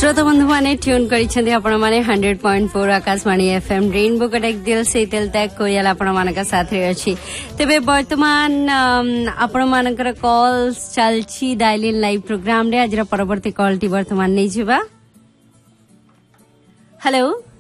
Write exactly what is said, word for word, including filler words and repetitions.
श्रोता बंधु माने ट्यून करिसेंती आपण माने hundred point four Akashvani FM rainbow कटेक दिल से तेल तक कोयल आपण मानका साथ रे अछि तेबे वर्तमान आपण मानकर call चलछि dial in live programme रे आजरा परवर्ती कॉल टी वर्तमान नै जिबा। हेलो